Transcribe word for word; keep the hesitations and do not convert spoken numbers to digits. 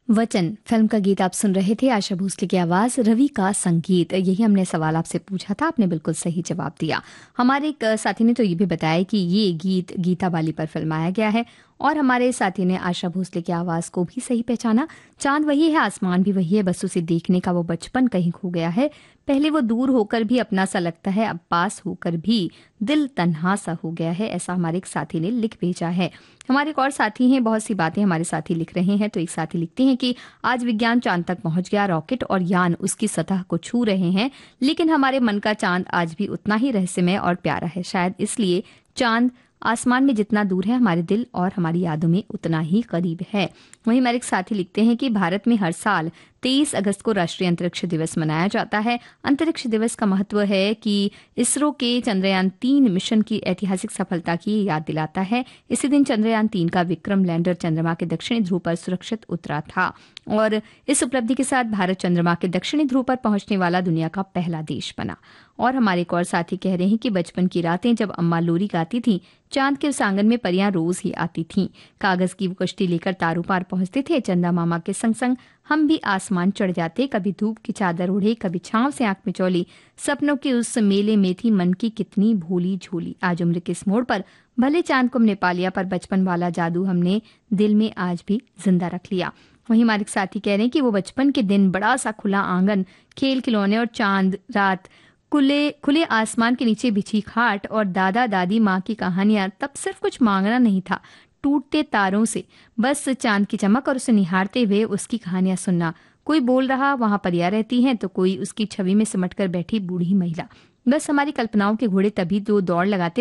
वचन फिल्म का गीत आप सुन रहे थे। आशा भोसले की आवाज, रवि का संगीत। यही हमने सवाल आपसे पूछा था, आपने बिल्कुल सही जवाब दिया। हमारे एक साथी ने तो ये भी बताया कि ये गीत गीता बाली पर फिल्माया गया है। और हमारे साथी ने आशा भोसले की आवाज को भी सही पहचाना। चांद वही है, आसमान भी वही है, बस उसे देखने का वो बचपन कहीं खो गया है। पहले वो दूर होकर भी अपना सा लगता है, अब पास होकर भी दिल तन्हा सा हो गया है। ऐसा हमारे एक साथी ने लिख भेजा है। हमारे एक और साथी हैं, बहुत सी बातें हमारे साथी लिख रहे हैं। तो एक साथी लिखते हैं कि आज विज्ञान चांद तक पहुंच गया, रॉकेट और यान उसकी सतह को छू रहे हैं, लेकिन हमारे मन का चांद आज भी उतना ही रहस्यमय और प्यारा है। शायद इसलिए चांद आसमान में जितना दूर है, हमारे दिल और हमारी यादों में उतना ही करीब है। वहीं हमारे एक साथी लिखते हैं कि भारत में हर साल तेईस अगस्त को राष्ट्रीय अंतरिक्ष दिवस मनाया जाता है। अंतरिक्ष दिवस का महत्व है कि इसरो के चंद्रयान तीन मिशन की ऐतिहासिक सफलता की याद दिलाता है। इसी दिन चंद्रयान तीन का विक्रम लैंडर चंद्रमा के दक्षिणी ध्रुव पर सुरक्षित उतरा था और इस उपलब्धि के साथ भारत चंद्रमा के दक्षिणी ध्रुव पर पहुंचने वाला दुनिया का पहला देश बना। और हमारे एक और साथी कह रहे हैं कि बचपन की रातें जब अम्मा लोरी गाती थीं, चांद के उस आंगन में परियां रोज ही आती थीं। कागज की वो कश्ती लेकर तारों पार पहुंचते थे। चंदा मामा के संग संग हम भी आसमान चढ़ जाते, कभी धूप की चादर ओढ़े, कभी छांव से आंख मिचौली। सपनों के उस मेले में थी मन की कितनी भोली झोली। आज उम्र के इस मोड़ पर भले चांद को हमने पा लिया, पर बचपन वाला जादू हमने दिल में आज भी जिंदा रख लिया। वहीं हमारे साथी कह रहे हैं कि वो बचपन के दिन, बड़ा सा खुला आंगन, खेल खिलौने और चांद रात, खुले खुले आसमान के नीचे बिछी खाट और दादा दादी माँ की कहानियां। तब सिर्फ कुछ मांगना नहीं था, टूटते तारों से बस चांद की चमक और उसे निहारते हुए उसकी कहानियां सुनना। कोई बोल रहा वहां परियां रहती हैं, तो कोई उसकी छवि में सिमटकर बैठी बूढ़ी महिला। बस हमारी कल्पनाओं के घोड़े तभी दो दौड़ लगाते